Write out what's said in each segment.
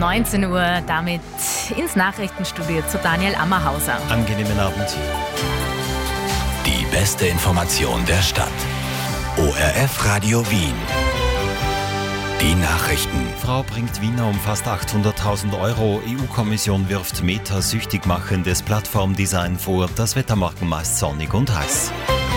19 Uhr, damit ins Nachrichtenstudio zu Daniel Ammerhauser. Angenehmen Abend. Die beste Information der Stadt. ORF Radio Wien. Die Nachrichten. Frau bringt Wiener um fast 800.000 Euro. EU-Kommission wirft Meta süchtig machendes Plattformdesign vor. Das Wetter morgen meist sonnig und heiß.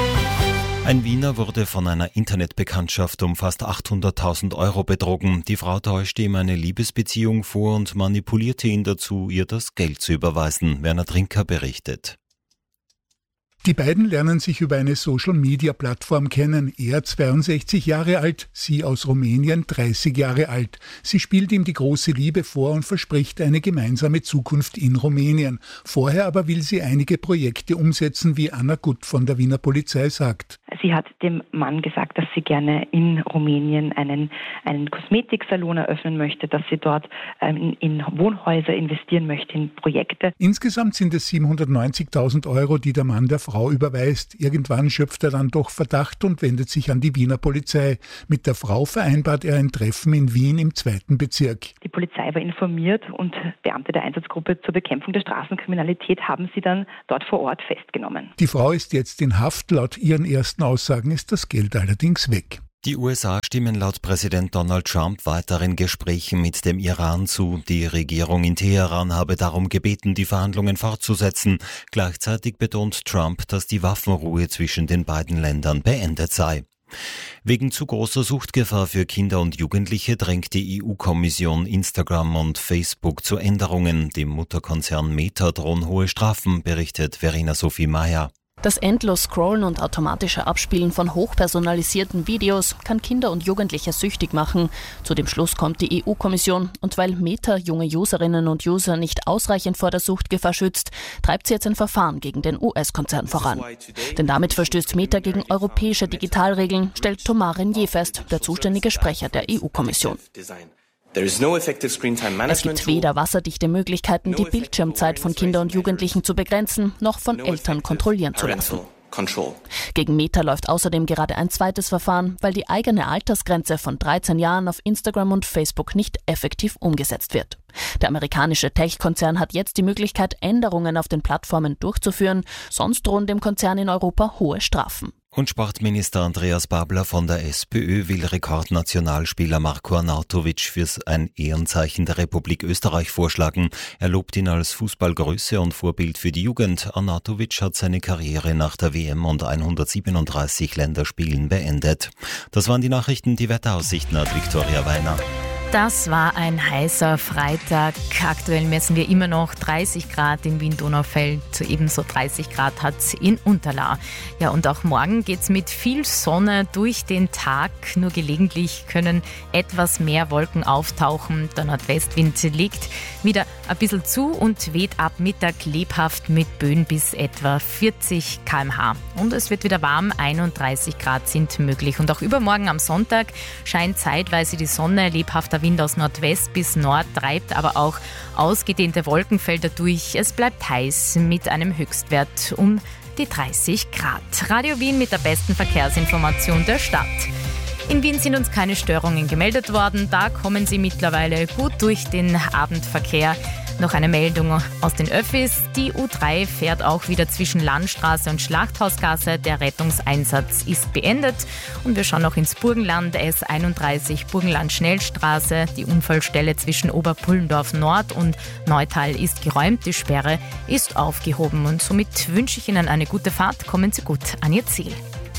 Ein Wiener wurde von einer Internetbekanntschaft um fast 800.000 Euro betrogen. Die Frau täuschte ihm eine Liebesbeziehung vor und manipulierte ihn dazu, ihr das Geld zu überweisen. Werner Trinker berichtet. Die beiden lernen sich über eine Social-Media-Plattform kennen. Er 62 Jahre alt, sie aus Rumänien 30 Jahre alt. Sie spielt ihm die große Liebe vor und verspricht eine gemeinsame Zukunft in Rumänien. Vorher aber will sie einige Projekte umsetzen, wie Anna Gutt von der Wiener Polizei sagt. Sie hat dem Mann gesagt, dass sie gerne in Rumänien einen Kosmetiksalon eröffnen möchte, dass sie dort in Wohnhäuser investieren möchte, in Projekte. Insgesamt sind es 790.000 Euro, die der Mann der Frau überweist. Irgendwann schöpft er dann doch Verdacht und wendet sich an die Wiener Polizei. Mit der Frau vereinbart er ein Treffen in Wien im 2. Bezirk. Die Polizei war informiert und Beamte der Einsatzgruppe zur Bekämpfung der Straßenkriminalität haben sie dann dort vor Ort festgenommen. Die Frau ist jetzt in Haft. Laut ihren ersten Aussagen ist das Geld allerdings weg. Die USA stimmen laut Präsident Donald Trump weiteren Gesprächen mit dem Iran zu. Die Regierung in Teheran habe darum gebeten, die Verhandlungen fortzusetzen. Gleichzeitig betont Trump, dass die Waffenruhe zwischen den beiden Ländern beendet sei. Wegen zu großer Suchtgefahr für Kinder und Jugendliche drängt die EU-Kommission Instagram und Facebook zu Änderungen. Dem Mutterkonzern Meta drohen hohe Strafen, berichtet Verena Sophie Meyer. Das endlos Scrollen und automatische Abspielen von hochpersonalisierten Videos kann Kinder und Jugendliche süchtig machen. Zu dem Schluss kommt die EU-Kommission. Und weil Meta junge Userinnen und User nicht ausreichend vor der Suchtgefahr schützt, treibt sie jetzt ein Verfahren gegen den US-Konzern voran. Denn damit verstößt Meta gegen europäische Digitalregeln, stellt Thomas Renier fest, der zuständige Sprecher der EU-Kommission. Es gibt weder wasserdichte Möglichkeiten, die Bildschirmzeit von Kindern und Jugendlichen zu begrenzen, noch von Eltern kontrollieren zu lassen. Gegen Meta läuft außerdem gerade ein zweites Verfahren, weil die eigene Altersgrenze von 13 Jahren auf Instagram und Facebook nicht effektiv umgesetzt wird. Der amerikanische Tech-Konzern hat jetzt die Möglichkeit, Änderungen auf den Plattformen durchzuführen, sonst drohen dem Konzern in Europa hohe Strafen. Und Sportminister Andreas Babler von der SPÖ will Rekordnationalspieler Marko Arnautovic für ein Ehrenzeichen der Republik Österreich vorschlagen. Er lobt ihn als Fußballgröße und Vorbild für die Jugend. Arnautovic hat seine Karriere nach der WM und 137 Länderspielen beendet. Das waren die Nachrichten, die Wetteraussichten hat Viktoria Weiner. Das war ein heißer Freitag. Aktuell messen wir immer noch 30 Grad in Wien-Donaufeld. Ebenso 30 Grad hat es in Unterlaa. Ja, und auch morgen geht es mit viel Sonne durch den Tag. Nur gelegentlich können etwas mehr Wolken auftauchen. Der Nordwestwind legt wieder ein bisschen zu und weht ab Mittag lebhaft mit Böen bis etwa 40 km/h. Und es wird wieder warm, 31 Grad sind möglich. Und auch übermorgen am Sonntag scheint zeitweise die Sonne, lebhafter Wind aus Nordwest bis Nord treibt aber auch ausgedehnte Wolkenfelder durch. Es bleibt heiß mit einem Höchstwert um die 30 Grad. Radio Wien mit der besten Verkehrsinformation der Stadt. In Wien sind uns keine Störungen gemeldet worden. Da kommen Sie mittlerweile gut durch den Abendverkehr. Noch eine Meldung aus den Öffis. Die U3 fährt auch wieder zwischen Landstraße und Schlachthausgasse. Der Rettungseinsatz ist beendet. Und wir schauen noch ins Burgenland. S31 Burgenland-Schnellstraße. Die Unfallstelle zwischen Oberpullendorf Nord und Neutal ist geräumt. Die Sperre ist aufgehoben. Und somit wünsche ich Ihnen eine gute Fahrt. Kommen Sie gut an Ihr Ziel.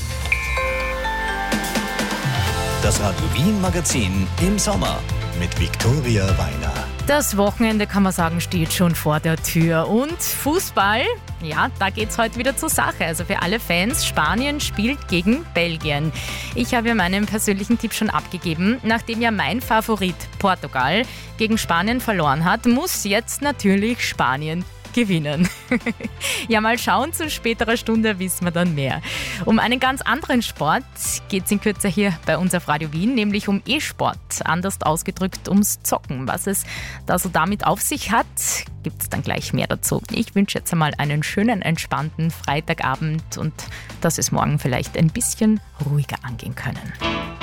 Das Radio Wien Magazin im Sommer mit Viktoria Weiner. Das Wochenende, kann man sagen, steht schon vor der Tür. Und Fußball, ja, da geht's heute wieder zur Sache. Also für alle Fans, Spanien spielt gegen Belgien. Ich habe ja meinen persönlichen Tipp schon abgegeben. Nachdem ja mein Favorit Portugal gegen Spanien verloren hat, muss jetzt natürlich Spanien gewinnen. Ja, mal schauen, zu späterer Stunde wissen wir dann mehr. Um einen ganz anderen Sport geht es in Kürze hier bei uns auf Radio Wien, nämlich um E-Sport, anders ausgedrückt ums Zocken. Was es da so damit auf sich hat, gibt es dann gleich mehr dazu. Ich wünsche jetzt einmal einen schönen, entspannten Freitagabend und dass es morgen vielleicht ein bisschen ruhiger angehen können.